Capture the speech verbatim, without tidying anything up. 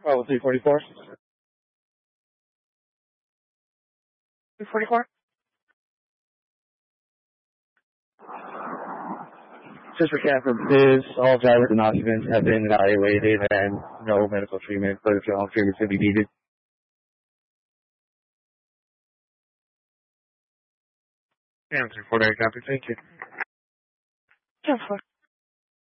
Oh, three forty-four? three forty-four? Just for cat purposes, all drivers and occupants have been evaluated and no medical treatment, but if all treatment could be needed. Yeah, three forty-eight, copy. Thank you. ten four.